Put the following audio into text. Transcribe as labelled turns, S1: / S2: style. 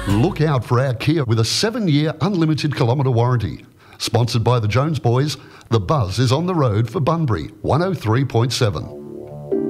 S1: Look out for our Kia with a 7-year unlimited kilometre warranty. Sponsored by the Jones Boys, the buzz is on the road for Bunbury 103.7.